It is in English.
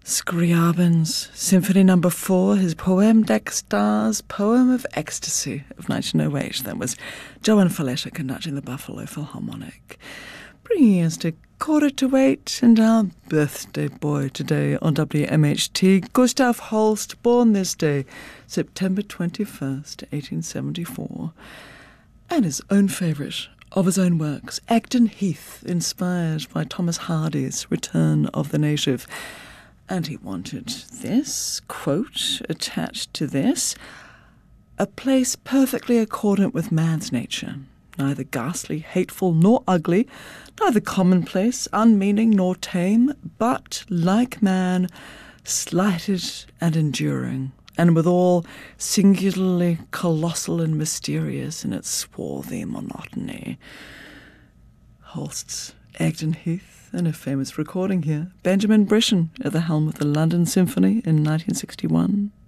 Scriabin's Symphony No. 4, his Poème d'Extase, Poem of Ecstasy of 1908. That was Joan Falletta conducting the Buffalo Philharmonic. Bringing us to 7:45 and our birthday boy today on WMHT, Gustav Holst, born this day, September 21st, 1874. And his own favourite of his own works, Egdon Heath, inspired by Thomas Hardy's Return of the Native. And he wanted this quote attached to this: "A place perfectly accordant with man's nature, neither ghastly, hateful, nor ugly, neither commonplace, unmeaning, nor tame, but, like man, slighted and enduring, and withal singularly colossal and mysterious in its swarthy monotony." Holst's Egdon Heath, and a famous recording here, Benjamin Britten at the helm of the London Symphony in 1961.